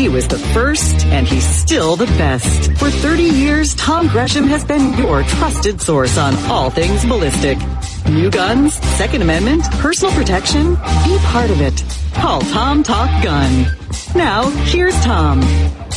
He was the first, and he's still the best. For 30 years, Tom Gresham has been your trusted source on all things ballistic. New guns, Second Amendment, personal protection. Be part of it. Call Tom Talk Gun. Now, here's Tom.